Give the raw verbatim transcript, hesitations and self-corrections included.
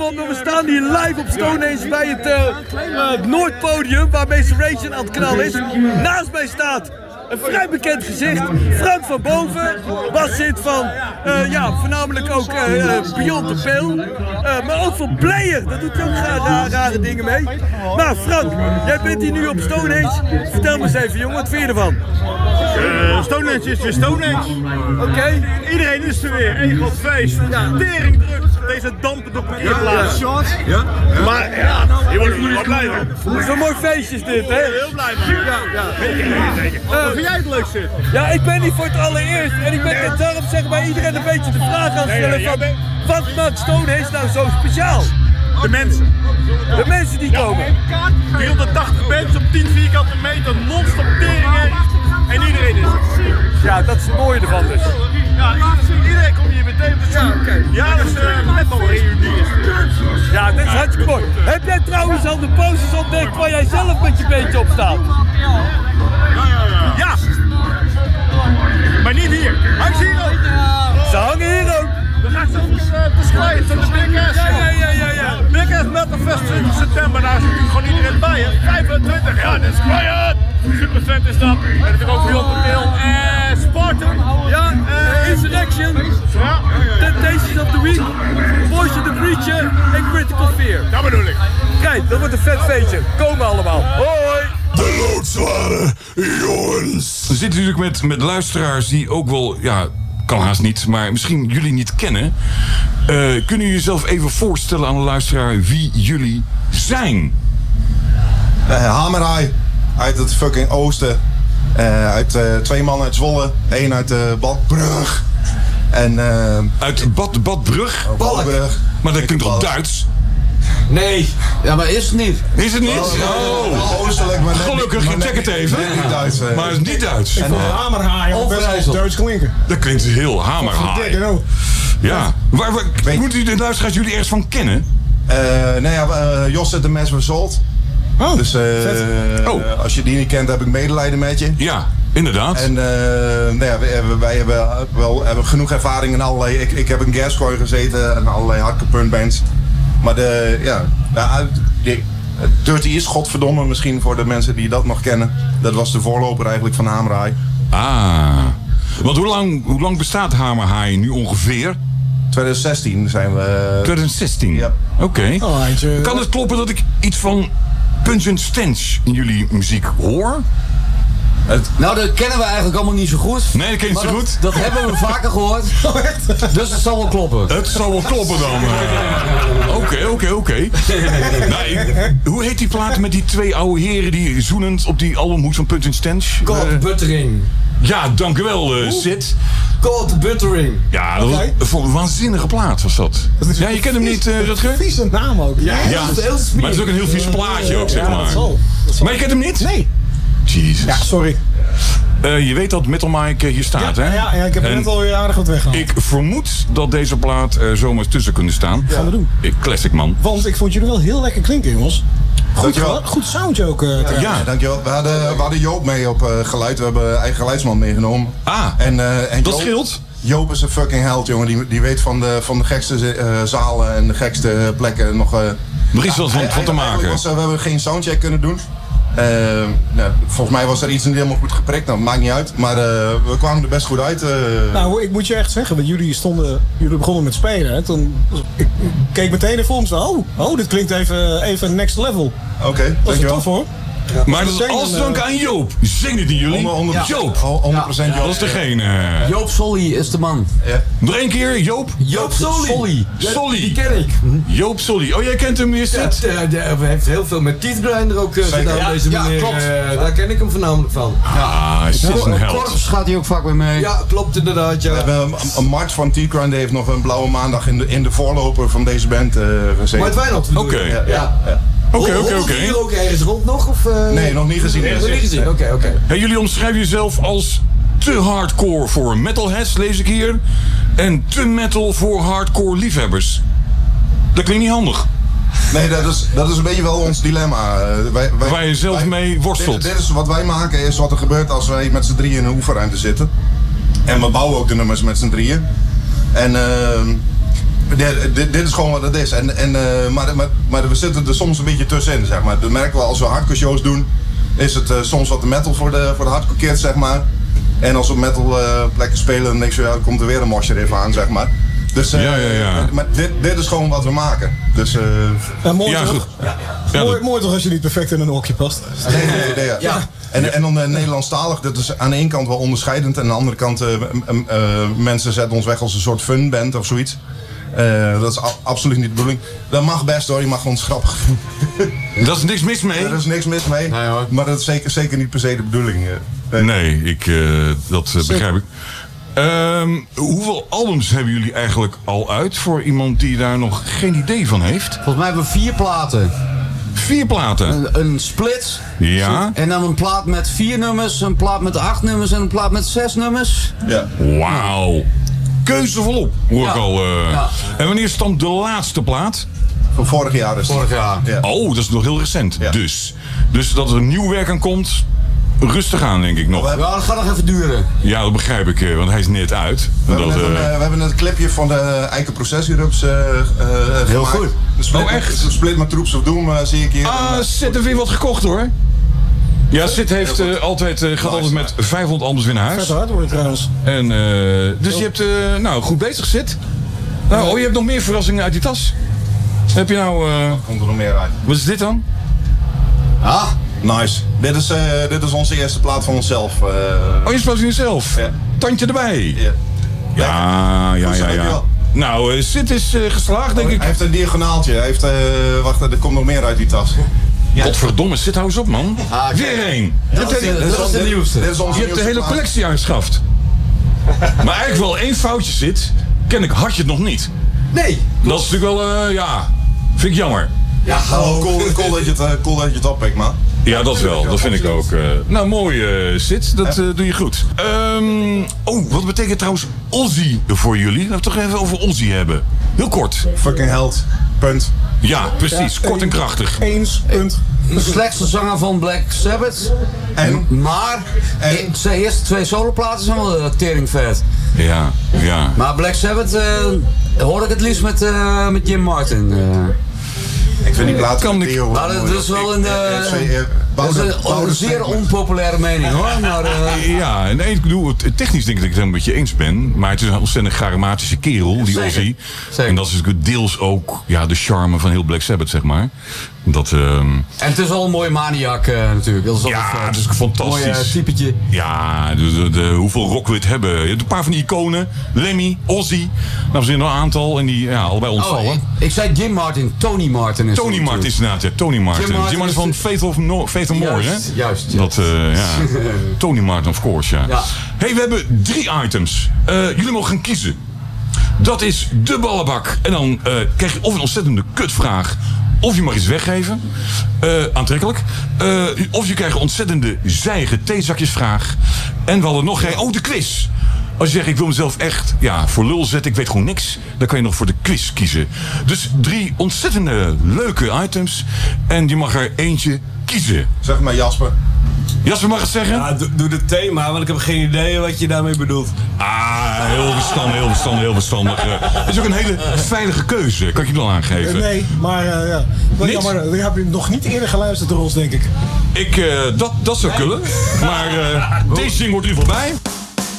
komt, we staan hier live op Stonehenge bij het uh, uh, Noordpodium, waar Maceration aan het knallen is. Naast mij staat een vrij bekend gezicht, Frank van Boven, basszit van, uh, ja, voornamelijk ook uh, uh, Beyond the Pale, uh, maar ook van Player, daar doet hij ook ra ra rare dingen mee. Nou Frank, jij bent hier nu op Stonehenge, vertel me eens even jongen, wat vind je ervan? Uh, Stonehenge is weer Stonehenge. Oké. Okay. Iedereen is er weer, één groot feest. Ja. Tering druk, deze dampende parkeerplaats. Ja, ja. Ja. Maar ja, je wordt er wel blij van. Zo'n mooi feestje is dit, hè? Heel blij van. Ja, ja. Uh, Wat vind jij het leukste? Ja, ik ben hier voor het allereerst en ik ben nee. daarom zeg maar iedereen een beetje de vraag aan het stellen nee, nee, van bent... wat maakt Stonehenge nou zo speciaal? De mensen. De mensen die komen. driehonderdtachtig bands op tien vierkante meter, non-stop teringen. En iedereen is er. Ja, dat is het mooie ervan dus. Ja, iedereen komt hier meteen. Dus ja, okay. ja, dat is uh, net al een reunie is. Ja, dat is hartstikke mooi. Heb jij trouwens al de posters ontdekt waar jij zelf met je beentje op staat? Ja, ja, ja. Ja. Maar niet hier. Hang ze hier ook. Ze hangen hier ook. We gaan zo op de Sky, op de Big Ass. Ja, ja, ja, ja, ja. Big Ass Metal Fest twintig september, daar is natuurlijk gewoon iedereen bij. Hè. vijfentwintig, ja, dat is quiet. Super vet is dat. En natuurlijk ook Beyond the Pale. En Spartan. Ja, uh, Insurrection. Ja. Temptations of the Week. Voice of the Preacher en Critical Fear. Dat bedoel ik. Kijk, dat wordt een vet feestje. Komen allemaal. Hoi. De loodzware jongens. We zitten natuurlijk met, met luisteraars die ook wel, ja, kan haast niet, maar misschien jullie niet kennen. Uh, kunnen jullie jezelf even voorstellen aan de luisteraar wie jullie zijn? Uh, Hamerhaai uit het fucking oosten. Uh, uit uh, twee mannen uit Zwolle, één uit uh, Badbrug. En, uh, uit Bad, Badbrug? Badbrug. Maar dat klinkt toch Duits? Nee, ja, maar is het niet. Is het niet? Oh, oh. Oostelijk, maar net, gelukkig, maar check het even. Net niet Duits, uh, maar het is niet Duits. Ik vond uh, Hamerhaai ook best wel Duits klinken. Dat klinkt heel Hamerhaai. Ja. Waar, waar, moeten jullie de luisteraars jullie ergens van kennen? Uh, nou ja, uh, Jos zet de Mes Result. Oh, dus uh, oh. Uh, als je die niet kent, heb ik medelijden met je. Ja, inderdaad. En uh, nou ja, wij, wij hebben wel hebben genoeg ervaring in allerlei. Ik, ik heb in Gascoigne gezeten en allerlei hardcore punkbands. Maar de, ja, de, Dirty is godverdomme misschien voor de mensen die dat nog kennen. Dat was de voorloper eigenlijk van Hamerhaai. Ah, want hoe lang, hoe lang bestaat Hamerhaai nu ongeveer? twintig zestien zijn we... twintig zestien? Ja. Oké. Okay. Oh, kan het kloppen dat ik iets van Punch and Stench in jullie muziek hoor? Het... Nou, dat kennen we eigenlijk allemaal niet zo goed. Nee, dat ken je niet zo dat, goed. Dat hebben we vaker gehoord. Dus het zal wel kloppen. Het zal wel kloppen dan. Oké, oké, oké. Hoe heet die plaat met die twee oude heren die zoenend op die album hoed van Punch and Stench? God uh, Buttering. Ja, dank u wel, uh, Sid. God Buttering. Ja, dat okay. was een waanzinnige plaat was dat. dat is ja, je kent hem niet, uh, Rutger? Een vieze naam ook. Ja, ja, ja, maar het is ook een heel vies plaatje ook, zeg maar. Ja, dat zal. Dat zal. Maar je kent hem niet? Nee. Jezus. Ja, sorry. Uh, je weet dat Metal Mike hier staat, ja, hè? Ja, ja, ik heb er net alweer aardig wat weggehaald. Ik vermoed dat deze plaat er zomaar tussen kunnen staan. Ja. Gaan we doen. Ik, classic man. Want ik vond jullie wel heel lekker klinken, jongens. Goed, goed soundje ook. Uh, ja, ja, dankjewel. We hadden, we hadden Joop mee op uh, geluid. We hebben eigen geluidsman meegenomen. Ah, en, uh, en dat Joop, scheelt. Joop is een fucking held, jongen. Die, die weet van de, van de gekste uh, zalen en de gekste plekken nog... Uh, nog iets ja, van, van te maken. Was, uh, we hebben geen soundcheck kunnen doen. Uh, nou, volgens mij was er iets niet helemaal goed geprikt, nou, maakt niet uit. Maar uh, we kwamen er best goed uit. Uh. Nou, ik moet je echt zeggen, want jullie stonden, jullie begonnen met spelen. Hè? Toen, ik, ik keek meteen even om, zo, oh, oh, dit klinkt even, even next level. Oké, okay, dat is tof hoor. Ja, maar dat is alles dank aan Joop. Zingen het niet jullie? honderd procent Joop. honderd procent ja. Joop. Dat is degene. Joop Solly is de man. Ja. Nog één keer, Joop. Joop Solly. Solly. Solly. Die ken ik. Joop Solly. Oh, jij kent hem, is het? Ja, hij heeft heel veel met Teeth Grinder ook uh, gedaan. Ja, deze meneer. Ja, klopt. Uh, daar ken ik hem voornamelijk van. Ah, hij is een held. Korps gaat hij ook vaak weer mee. Ja, klopt inderdaad. Ja. We hebben een, een Mart van Teeth Grinder heeft nog een blauwe maandag in de, in de voorloper van deze band uh, gezeten. Maar het Wijnald. Oké. Ja, ja, ja. Oké, oké, oké. Hier ook ergens rond nog? Of, uh... Nee, nog niet gezien. Nee, nog niet gezien, oké, oké. Okay, okay. Hey, jullie omschrijven jezelf als te hardcore voor metalheads, lees ik hier. En te metal voor hardcore liefhebbers. Dat klinkt niet handig. Nee, dat is, dat is een beetje wel ons dilemma. Uh, wij, wij, Waar je zelf wij, mee worstelt. Dit, dit is wat wij maken, is wat er gebeurt als wij met z'n drieën in een oefenruimte zitten. En we bouwen ook de nummers met z'n drieën. En... Uh, dit, dit, dit is gewoon wat het is. En, en, uh, maar, maar, maar we zitten er soms een beetje tussenin, zeg maar. Dat merken we als we hardcore shows doen, is het uh, soms wat de metal voor de, voor de hardcore kids, zeg maar. En als we metal uh, plekken spelen, dan denk je, ja, komt er weer een mosje even aan, zeg maar. Dus, uh, ja, ja, ja. Maar dit, dit is gewoon wat we maken. Dus, uh, ja, mooi ja, toch? goed. Ja, ja. Mooi, mooi toch als je niet perfect in een hokje past. Nee, nee, nee. Ja. Ja. En, en dan uh, Nederlandstalig, dat is aan de ene kant wel onderscheidend. En aan de andere kant, uh, uh, uh, mensen zetten ons weg als een soort funband of zoiets. Uh, dat is a- absoluut niet de bedoeling. Dat mag best hoor, je mag ons grappig. Dat is niks mis mee. Er is niks mis mee. Nee, maar dat is zeker, zeker niet per se de bedoeling. Uh, nee, ik, uh, dat uh, begrijp ik. Um, hoeveel albums hebben jullie eigenlijk al uit voor iemand die daar nog geen idee van heeft? Volgens mij hebben we vier platen. Vier platen? Een, een split. Ja. En dan een plaat met vier nummers, een plaat met acht nummers en een plaat met zes nummers. Ja. Wauw. Keuze volop, hoor ja. ik al. Uh. Ja. En wanneer stamt de laatste plaat? Van vorig jaar is Vorig jaar. Ja. Oh, dat is nog heel recent. Ja. Dus. Dus dat er nieuw werk aan komt. Rustig aan, denk ik nog. Ja, dat gaat nog even duren. Ja, dat begrijp ik, want hij is net uit. We, dat, hebben, net een, uh, we hebben net een clipje van de Eiken Processierups uh, uh, Heel gemaakt. goed. De split, oh, echt? De split met Troops of Doom uh, zie ik hier. Ah, Sid heeft weer wat gekocht, hoor. Ja, Sid heeft uh, altijd, uh, gaat altijd met vijfhonderd albums weer naar huis. Vet hard hoor, trouwens. En, uh, dus je hebt, uh, nou, goed bezig, Sid. Nou, oh, je hebt nog meer verrassingen uit die tas. Heb je nou... Uh, komt er nog meer uit. Wat is dit dan? Ah, nice. Dit is, uh, dit is onze eerste plaat van onszelf. Uh, oh, je speelt van jezelf? Ja. Tandje erbij? Ja. Ja, ja, ja, ja. Nou, uh, Sid is uh, geslaagd, denk oh, ik. Hij heeft een diagonaaltje. Hij heeft, uh, wacht, er komt nog meer uit die tas. Ja. Godverdomme, Sid, hou eens op, man. Ah, weer één. Dat, dat, dat, dat is de nieuwste. Dit is onze je hebt de hele plaat. collectie aangeschaft. Maar eigenlijk wel één foutje zit. Ken ik, had je het nog niet. Nee. Dat is natuurlijk wel, uh, ja, vind ik jammer. Ja, oh, cool, cool, dat je het, uh, cool dat je het oppikt, man. Ja, dat wel. Dat vind ik ook. Uh, nou, mooi, uh, Sid. Dat uh, doe je goed. Um, oh, wat betekent trouwens Ozzy voor jullie? Laten we het toch even over Ozzy hebben. Heel kort. Fucking held. Punt. Ja, precies. Ja, kort en krachtig. Eens, punt. De slechtste zanger van Black Sabbath. En? Maar en? zijn eerste twee soloplaten zijn wel uh, tering vet. Ja, ja. Maar Black Sabbath uh, hoor ik het liefst met, uh, met Jim Martin. Uh. Ik vind die plaat kan ik. Maar dat is wel een, uh, dat is een, een zeer onpopulaire mening hoor. Maar, uh... Ja, nee, ik bedoel, technisch denk ik dat ik het helemaal met je eens ben. Maar het is een ontzettend charismatische kerel, die Ozzy. En dat is deels ook ja, de charme van heel Black Sabbath, zeg maar. Dat, um... En het is wel een mooie maniac uh, natuurlijk. Dat is ja, uh, het is fantastisch. Een mooi uh, typetje. Ja, de, de, de, hoeveel rock we het hebben. Je hebt een paar van die iconen. Lemmy, Ozzy. Nou, er zijn er een aantal en die ja, allebei ontvallen. Oh, ik, ik zei Jim Martin, Tony Martin is Tony Martin is inderdaad, ja. Tony Martin. Jim Martin, Jim Martin is van Faith of, no, Faith of More, hè? Juist, juist. Dat, uh, ja. Tony Martin, of course, ja. ja. Hey, we hebben drie items. Uh, jullie mogen gaan kiezen. Dat is de ballenbak. En dan uh, krijg je of een ontzettende kutvraag, of je mag iets weggeven. Uh, aantrekkelijk. Uh, of je krijgt een ontzettende zijige theezakjesvraag. En we hadden nog geen... Oh, de quiz. Als je zegt, ik wil mezelf echt ja, voor lul zetten, ik weet gewoon niks, dan kan je nog voor de quiz kiezen. Dus drie ontzettende leuke items. En je mag er eentje kiezen. Zeg maar Jasper. Jasper mag het zeggen? Ja, doe, doe het thema, want ik heb geen idee wat je daarmee bedoelt. Ah, heel verstandig, heel verstandig, heel verstandig. Het is ook een hele veilige keuze, kan ik je wel aangeven. Nee, maar uh, ja. Wel jammer, ik heb nog niet eerder geluisterd door ons, denk ik. Ik, uh, dat, dat zou kunnen. Maar uh, deze ding wordt er voorbij.